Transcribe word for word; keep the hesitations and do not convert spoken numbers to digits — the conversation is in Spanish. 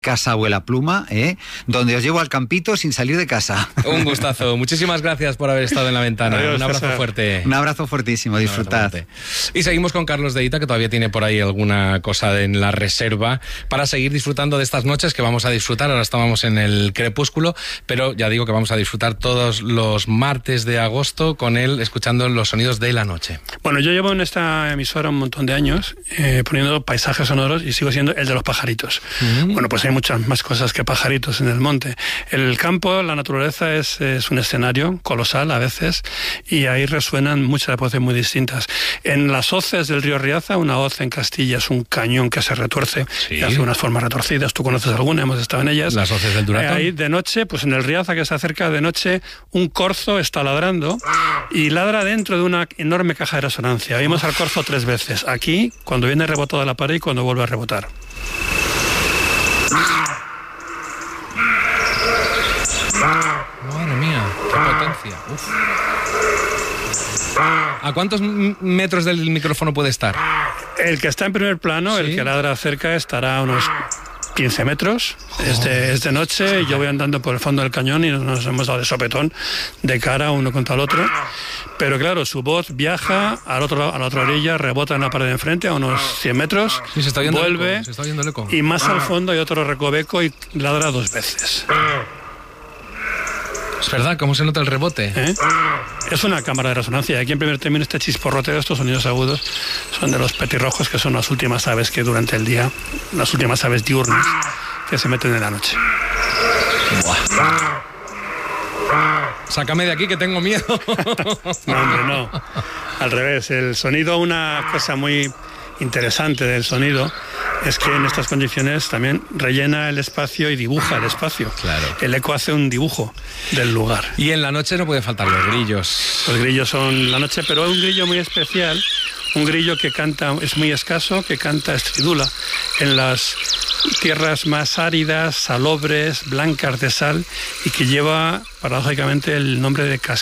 Casa Abuela Pluma, ¿eh? Donde os llevo al campito sin salir de casa. Un gustazo. Muchísimas gracias por haber estado en La Ventana. Adiós, un abrazo César. fuerte. Un abrazo fuertísimo, disfrutad. Y seguimos con Carlos Deita, que todavía tiene por ahí alguna cosa en la reserva para seguir disfrutando de estas noches que vamos a disfrutar. Ahora estábamos en el crepúsculo, pero ya digo que vamos a disfrutar todos los martes de agosto con él, escuchando los sonidos de la noche. Bueno, yo llevo en esta emisora un montón de años eh, poniendo paisajes sonoros y sigo siendo el de los pajaritos. Mm. Bueno, pues hay muchas más cosas que pajaritos en el monte. El campo, la naturaleza es, es un escenario colosal a veces y ahí resuenan muchas voces muy distintas. En las hoces del río Riaza, una hoz en Castilla es un cañón que se retuerce sí. y hace unas formas retorcidas. Tú conoces alguna, hemos estado en ellas. Las hoces del Duratón. Ahí de noche, pues en el Riaza que se acerca de noche, un corzo está ladrando y ladra dentro de una enorme caja de resonancia. Oímos al corzo tres veces. Aquí, cuando viene rebotado a la pared y cuando vuelve a rebotar. Madre mía, qué potencia. Uf. ¿A cuántos metros del micrófono puede estar? El que está en primer plano, ¿sí? El que ladra cerca, estará a unos quince metros. Oh. Es, de, es de noche y yo voy andando por el fondo del cañón y nos hemos dado de sopetón de cara uno contra el otro. Pero claro, su voz viaja al otro, a la otra orilla, rebota en la pared de enfrente a unos cien metros, sí, se está viendo vuelve el eco, se está viendo el eco. Y más al fondo hay otro recoveco y ladra dos veces. Es verdad, ¿cómo se nota el rebote? ¿Eh? Es una cámara de resonancia. Aquí en primer término este chisporroteo, estos sonidos agudos, son de los petirrojos, que son las últimas aves que durante el día, las últimas aves diurnas que se meten en la noche. Buah. Sácame de aquí que tengo miedo. No, hombre, no. Al revés, el sonido, una cosa muy interesante del sonido es que en estas condiciones también rellena el espacio y dibuja el espacio. Claro. El eco hace un dibujo del lugar. Y en la noche no puede faltar los grillos. Los grillos son la noche, pero hay un grillo muy especial, un grillo que canta, es muy escaso, que canta estridula en las tierras más áridas, salobres, blancas de sal, y que lleva paradójicamente el nombre de cascabel.